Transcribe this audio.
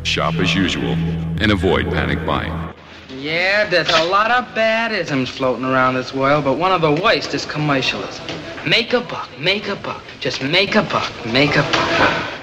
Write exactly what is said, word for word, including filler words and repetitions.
shop as usual, and avoid panic buying. Yeah, there's a lot of bad isms floating around this world, but one of the worst is commercialism. Make a buck, make a buck, just make a buck, make a buck.